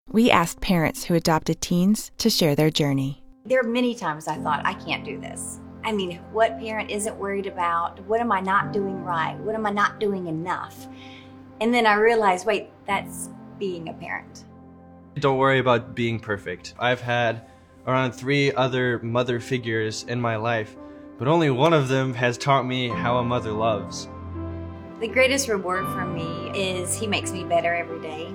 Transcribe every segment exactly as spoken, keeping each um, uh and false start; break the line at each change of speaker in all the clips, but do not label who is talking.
We asked parents who adopted teens to share their journey.
There are many times I thought, I can't do this. I mean, what parent isn't worried about? What am I not doing right? What am I not doing enough? And then I realized, wait, that's being a parent.
Don't worry about being perfect. I've had around three other mother figures in my life, but only one of them has taught me how a mother loves.
The greatest reward for me is he makes me better every day.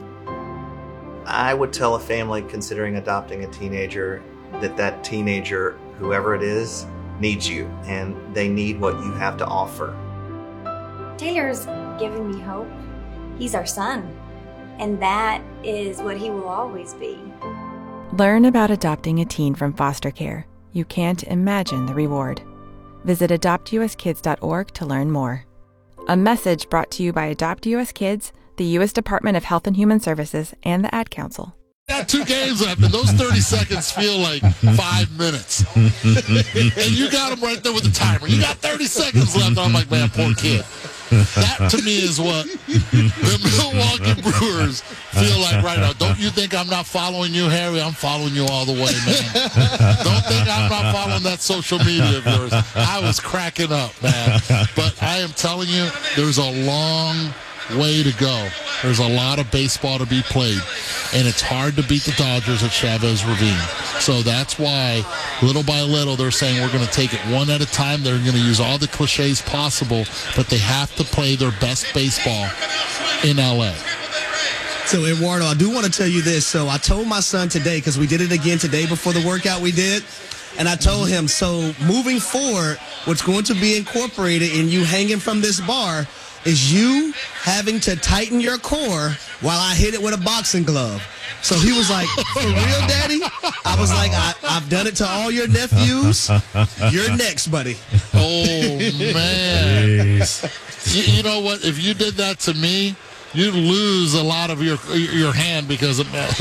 I would tell a family considering adopting a teenager that that teenager, whoever it is, needs you, and they need what you have to offer.
Taylor's given me hope. He's our son, and that is what he will always be.
Learn about adopting a teen from foster care. You can't imagine the reward. Visit adopt u s kids dot org to learn more. A message brought to you by Adopt U S Kids, the U S Department of Health and Human Services, and the Ad Council.
Got two games left, and those thirty seconds feel like five minutes. And you got them right there with the timer. You got thirty seconds left. I'm like, man, poor kid. That, to me, is what the Milwaukee Brewers feel like right now. Don't you think I'm not following you, Harry? I'm following you all the way, man. Don't think I'm not following that social media of yours. I was cracking up, man. But I am telling you, there's a long way to go. There's a lot of baseball to be played, and it's hard to beat the Dodgers at Chavez Ravine. So that's why, little by little, they're saying we're going to take it one at a time. They're going to use all the cliches possible, but they have to play their best baseball in L A.
So, Eduardo, I do want to tell you this. So I told my son today, because we did it again today before the workout we did, and I told him, so moving forward, what's going to be incorporated in you hanging from this bar is you having to tighten your core while I hit it with a boxing glove. So he was like, for real, Daddy? I was like, I, I've done it to all your nephews. You're next, buddy.
Oh, man. You, you know what? If you did that to me, you'd lose a lot of your your hand because of right,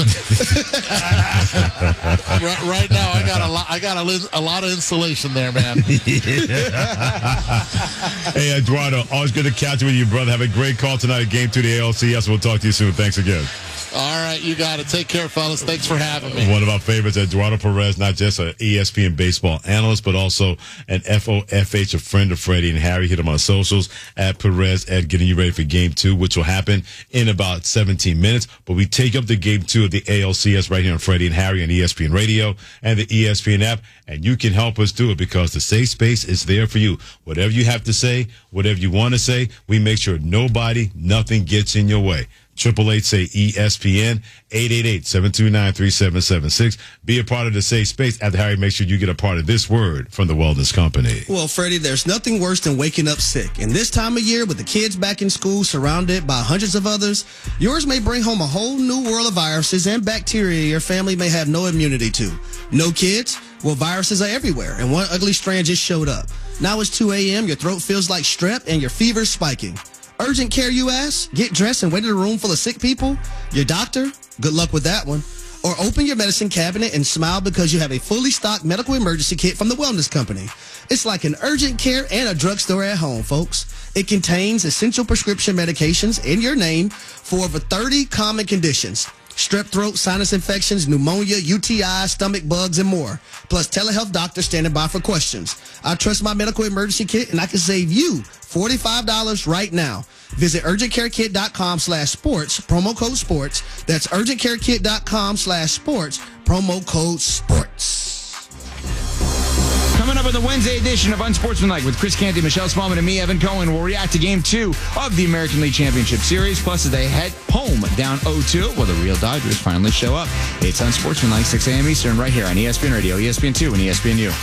right now I got a lot I got a, a lot of insulation there, man.
Hey, Eduardo, always good to catch up with you, brother. Have a great call tonight at Game Two of the A L C S. We'll talk to you soon. Thanks again.
All right, you got it. Take care, fellas. Thanks for having me.
One of our favorites, Eduardo Perez, not just an E S P N baseball analyst, but also an F O F H, a friend of Freddie and Harry. Hit him on socials at Perez at getting you ready for Game Two, which will happen in about seventeen minutes. But we take up the Game Two of the A L C S right here on Freddie and Harry on E S P N Radio and the E S P N app. And you can help us do it because the safe space is there for you. Whatever you have to say, whatever you want to say, we make sure nobody, nothing gets in your way. Triple eight say E S P N, eight eight eight, seven two nine, three seven seven six. Be a part of the safe space. After Harry, make sure you get a part of this word from the Wellness Company.
Well, Freddie, there's nothing worse than waking up sick. And this time of year, with the kids back in school, surrounded by hundreds of others, yours may bring home a whole new world of viruses and bacteria your family may have no immunity to. No kids? Well, viruses are everywhere, and one ugly strand just showed up. Now it's two a.m., your throat feels like strep, and your fever's spiking. Urgent care, you ask? Get dressed and wait in a room full of sick people? Your doctor? Good luck with that one. Or open your medicine cabinet and smile because you have a fully stocked medical emergency kit from the Wellness Company. It's like an urgent care and a drugstore at home, folks. It contains essential prescription medications in your name for over thirty common conditions. Strep throat, sinus infections, pneumonia, U T I, stomach bugs, and more. Plus telehealth doctors standing by for questions. I trust my medical emergency kit, and I can save you forty-five dollars right now. Visit urgentcarekit.com slash sports, promo code sports. That's urgentcarekit.com slash sports, promo code sports.
Coming up on the Wednesday edition of Unsportsmanlike with Chris Canty, Michelle Smallman, and me, Evan Cohen, we'll react to Game two of the American League Championship Series. Plus, as they head home down oh two, well, the real Dodgers finally show up. It's Unsportsmanlike, six a.m. Eastern, right here on E S P N Radio, E S P N two, and E S P N U.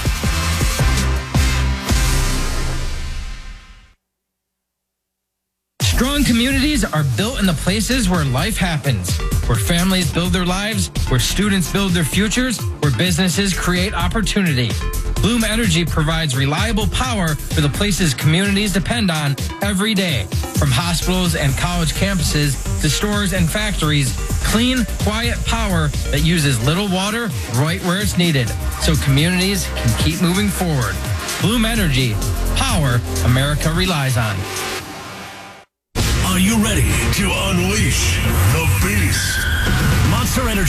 Strong communities are built in the places where life happens, where families build their lives, where students build their futures, where businesses create opportunity. Bloom Energy provides reliable power for the places communities depend on every day. From hospitals and college campuses to stores and factories, clean, quiet power that uses little water right where it's needed, so communities can keep moving forward. Bloom Energy, power America relies on.
Are you ready to unleash the beast? Monster Energy